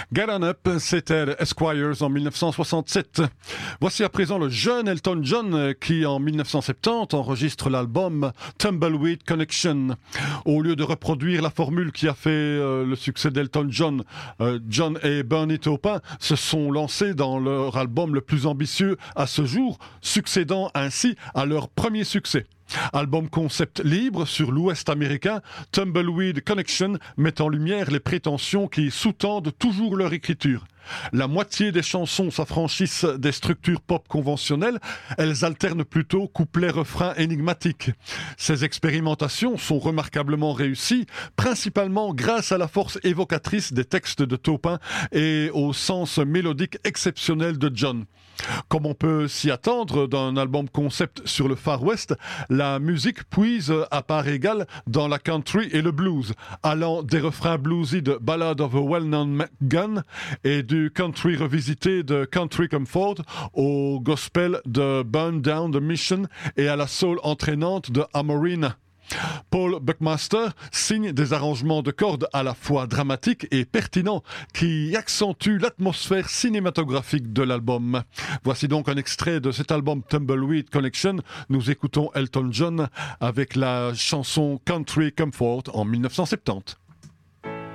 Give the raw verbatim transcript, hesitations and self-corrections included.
Get On Up, c'était Esquires en dix-neuf cent soixante-sept. Voici à présent le jeune Elton John qui, en dix-neuf cent soixante-dix, enregistre l'album Tumbleweed Connection. Au lieu de reproduire la formule qui a fait euh, le succès d'Elton John, euh, John et Bernie Taupin se sont lancés dans leur album le plus ambitieux à ce jour, succédant ainsi à leur premier succès. Album concept libre sur l'Ouest américain, Tumbleweed Connection met en lumière les prétentions qui sous-tendent toujours leur écriture. La moitié des chansons s'affranchissent des structures pop conventionnelles, elles alternent plutôt couplets-refrains énigmatiques. Ces expérimentations sont remarquablement réussies, principalement grâce à la force évocatrice des textes de Taupin et au sens mélodique exceptionnel de John. Comme on peut s'y attendre d'un album concept sur le Far West, la musique puise à part égale dans la country et le blues, allant des refrains bluesy de Ballad of a Well-Known Gun et du country revisité de Country Comfort au gospel de Burn Down the Mission et à la soul entraînante de Amorina. Paul Buckmaster signe des arrangements de cordes à la fois dramatiques et pertinents qui accentuent l'atmosphère cinématographique de l'album. Voici donc un extrait de cet album Tumbleweed Connection. Nous écoutons Elton John avec la chanson Country Comfort en dix-neuf cent soixante-dix.